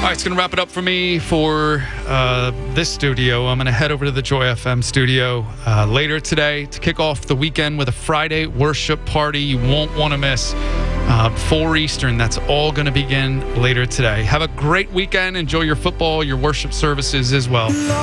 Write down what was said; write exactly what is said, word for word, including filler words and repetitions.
right, it's going to wrap it up for me for uh, this studio. I'm going to head over to the Joy F M studio uh, later today to kick off the weekend with a Friday worship party you won't want to miss. Uh, four Eastern, that's all going to begin later today. Have a great weekend. Enjoy your football, your worship services as well.